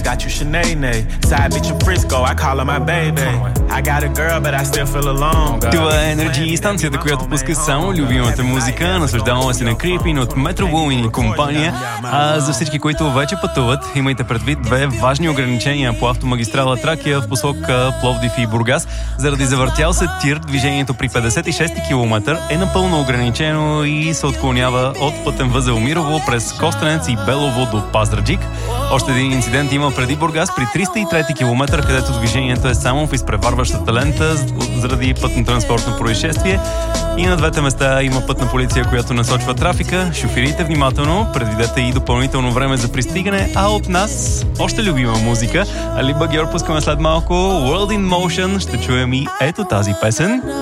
got you Sinead. Side bitch in Frisco, I call her my baby. I got a girl, but I still feel alone. Това е Energy, станцията, която пуска само любимата музика. Наслаждаваме се на Creepin от Metro Boomin и компания. А за всички, които вече пътуват, имайте предвид две важни ограничения по автомагистрала Тракия в посока Пловдив и Бургас. Заради завъртял се тир, движението при 56 км е напълно ограничено и се отклонява от пътен възел Мирово през Костенец и Белово до Пазарджик. Още един инцидент има преди Бургас при 303 км, където движението е само в изпреварващата лента заради пътно-транспортно происшествие. И на двете места има пътна полиция, която насочва трафика. Шофирите внимателно, предвидете и допълнително време за пристигане, а от нас още любима музика. Али Багьор пускаме след малко World in Motion. Ще чуем и ето тази песен.